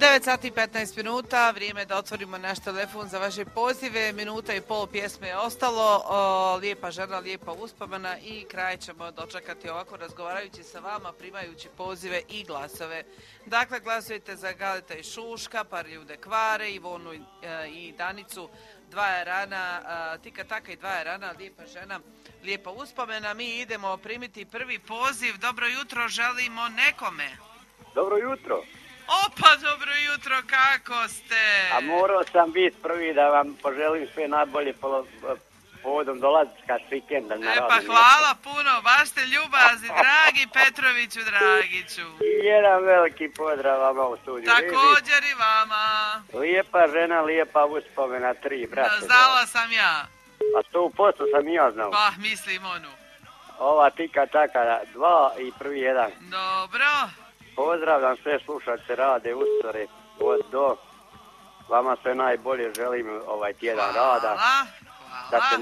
9 sati i 15 minuta, vrijeme da otvorimo naš telefon za vaše pozive, minuta i pol pjesme je ostalo, lijepa žena, lijepa uspomena i kraj ćemo dočekati ovako razgovarajući sa vama, primajući pozive i glasove. Dakle, glasujete za Galeta i Šuška, Par ljude kvare, Ivonu i Danicu, Dva je rana, Tika taka i Dva je rana, lijepa žena, lijepa uspomena. Mi idemo primiti prvi poziv, dobro jutro želimo nekome. Dobro jutro. Opa, dobro jutro, kako ste? A morao sam biti prvi da vam poželim sve najbolje povodom dolazka s vikenda. Pa hvala puno, baš ste ljubazni, dragi Petroviću, Dragiću. I jedan veliki pozdrav vama u studiju. Također i vama. Lijepa žena, lijepa uspomena, 3, brate. Znala sam ja. A 100% sam i ja znao. Pa, mislim onu. Ova Tika taka 2 i prvi 1. Dobro. Pozdravljam sve slušalce Rade Ustore od do. Vama sve najbolje želim ovaj tjedan rada. Hvala. Da se